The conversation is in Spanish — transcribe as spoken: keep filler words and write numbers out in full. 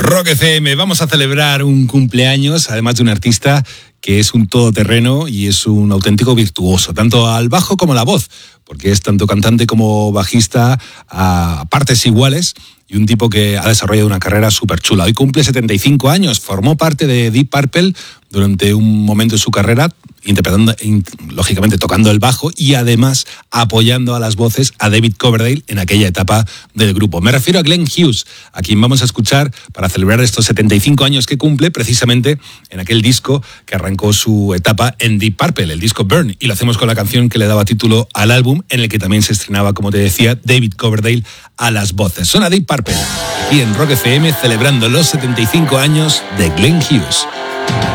Rock F M, vamos a celebrar un cumpleaños, además de un artista que es un todoterreno y es un auténtico virtuoso, tanto al bajo como a la voz, porque es tanto cantante como bajista a partes iguales y un tipo que ha desarrollado una carrera súper chula. Hoy cumple setenta y cinco años, formó parte de Deep Purple durante un momento de su carrera, interpretando, lógicamente tocando el bajo y además apoyando a las voces a David Coverdale en aquella etapa del grupo. Me refiero a Glenn Hughes, a quien vamos a escuchar para celebrar estos setenta y cinco años que cumple precisamente en aquel disco que arrancó su etapa en Deep Purple, el disco Burn, y lo hacemos con la canción que le daba título al álbum, en el que también se estrenaba, como te decía, David Coverdale a las voces. Suena Deep Purple, aquí en Rock F M, celebrando los setenta y cinco años de Glenn Hughes.